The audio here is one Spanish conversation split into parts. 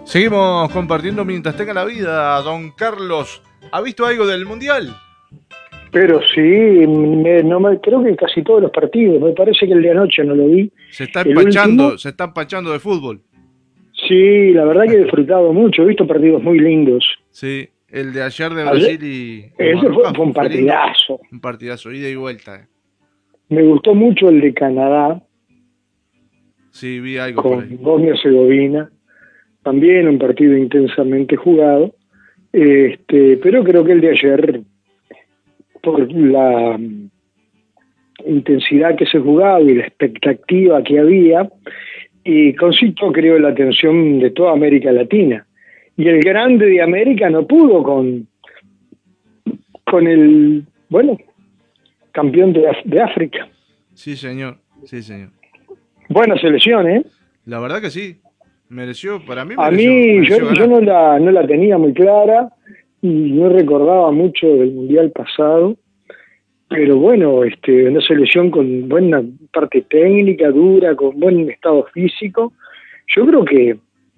Seguimos compartiendo mientras tenga la vida, don Carlos. ¿Ha visto algo del Mundial? Pero sí, creo que casi todos los partidos. Me parece que el de anoche no lo vi. Se está empachando de fútbol. Sí, la verdad que he disfrutado mucho. He visto partidos muy lindos. Sí, el de ayer de Brasil y ese fue un partidazo. Un partidazo, ida y vuelta. Me gustó mucho el de Canadá. Sí, vi algo con por ahí. Bosnia-Herzegovina. También un partido intensamente jugado. Pero creo que el de ayer, por la intensidad que se jugaba y la expectativa que había, y concitó, creo, la atención de toda América Latina. Y el grande de América no pudo con el, campeón de África. Sí, señor. Sí, señor. Buena selección, ¿eh? La verdad que sí. Mereció, para mí mereció. Yo no la tenía muy clara y no recordaba mucho del Mundial pasado. Pero bueno, una selección con buena parte técnica, dura, con buen estado físico. Yo creo que,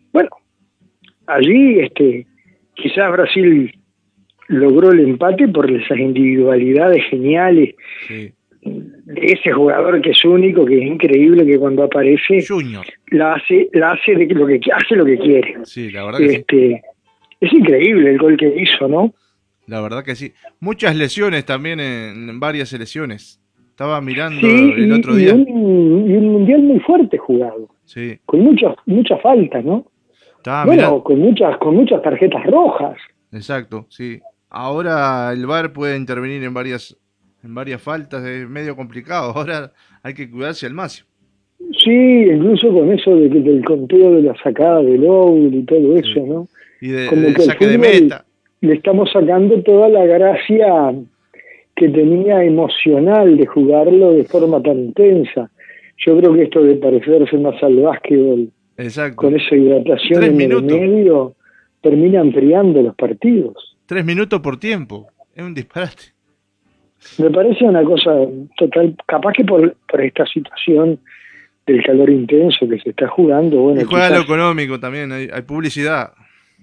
allí quizás Brasil logró el empate por esas individualidades geniales. Sí. De ese jugador que es único, que es increíble, que cuando aparece Junior la hace hace lo que quiere. Sí, la verdad que sí. Es increíble el gol que hizo, ¿no? La verdad que sí. Muchas lesiones también en varias selecciones. Estaba mirando sí, el otro día. Y un mundial muy fuerte jugado. Sí. Con muchas faltas, ¿no? Mirando. con muchas tarjetas rojas. Exacto, sí. Ahora el VAR puede intervenir en varias faltas, es medio complicado. Ahora hay que cuidarse al máximo. Sí, incluso con eso del conteo de la sacada del óvulo y todo eso, sí. ¿No? Y del saque de meta. Le estamos sacando toda la gracia que tenía emocional de jugarlo de forma tan intensa. Yo creo que esto de parecerse más al básquetbol, exacto, con esa hidratación en el medio, termina enfriando los partidos. 3 minutos por tiempo, es un disparate. Me parece una cosa total, capaz que por esta situación del calor intenso que se está jugando. Y juega lo económico también, hay publicidad.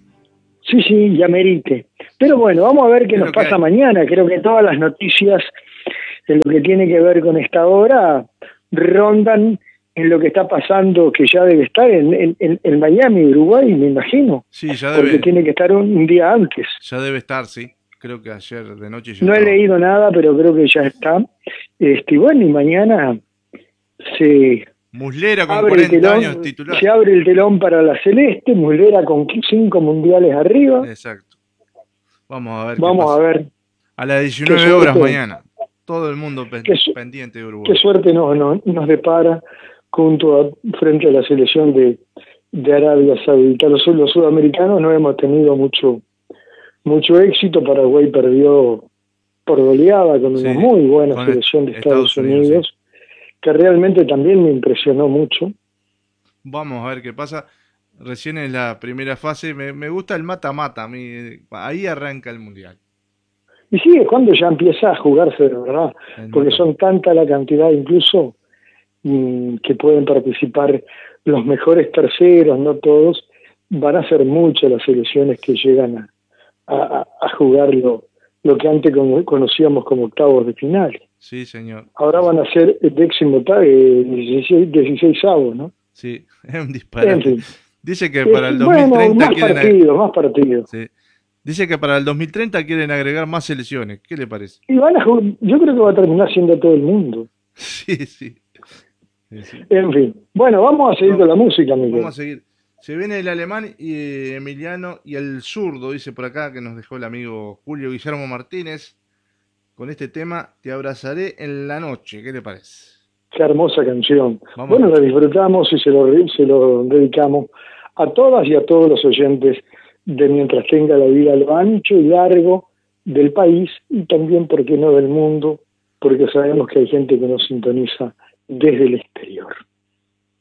Sí, ya merite. Pero bueno, vamos a ver qué nos pasa mañana. Creo que todas las noticias en lo que tiene que ver con esta hora rondan en lo que está pasando, que ya debe estar en Miami, Uruguay, me imagino. Sí, ya debe. Porque tiene que estar un día antes. Ya debe estar, sí. Creo que ayer de noche ya no estaba. He leído nada, pero creo que ya está. Y mañana se... Muslera con 40 años titular. Se abre el telón para la Celeste, Muslera con 5 mundiales arriba. Exacto. Vamos a ver. A ver. A las 19 horas mañana. Todo el mundo pendiente de Uruguay. Qué suerte nos depara frente a la selección de Arabia Saudita. Los sudamericanos no hemos tenido mucho éxito. Paraguay perdió por goleada con una muy buena selección de Estados Unidos. Sí. Que realmente también me impresionó mucho. Vamos a ver qué pasa. Recién en la primera fase me gusta el mata-mata. Ahí arranca el Mundial. Y sí, es cuando ya empieza a jugarse de verdad. Porque son tanta la cantidad incluso que pueden participar los mejores terceros, no todos. Van a ser muchas las selecciones que llegan a jugar lo que antes conocíamos como octavos de final. Sí, señor. Ahora van a ser el 16avos, ¿no? Sí, es un disparate. En fin. Dice que para el 2030 más partidos. Sí. Dice que para el 2030 quieren agregar más selecciones. ¿Qué le parece? Y yo creo que va a terminar siendo todo el mundo. Sí. En fin. Bueno, vamos a seguir con la música, Miguel. Vamos a seguir. Se viene el alemán y Emiliano y el zurdo, dice por acá, que nos dejó el amigo Julio Guillermo Martínez. Con este tema, Te abrazaré en la noche. ¿Qué le parece? Qué hermosa canción. Bueno, la disfrutamos y se lo dedicamos a todas y a todos los oyentes de Mientras tenga la vida a lo ancho y largo del país y también, ¿por qué no, del mundo? Porque sabemos que hay gente que nos sintoniza desde el exterior.